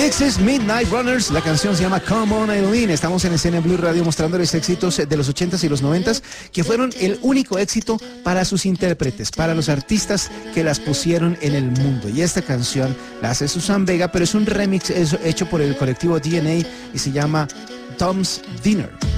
Dixie's Midnight Runners, la canción se llama Come On Eileen. Estamos en Escena Blue Radio mostrándoles éxitos de los 80s y los 90s que fueron el único éxito para sus intérpretes, para los artistas que las pusieron en el mundo. Y esta canción la hace Susan Vega, pero es un remix hecho por el colectivo DNA y se llama Tom's Dinner.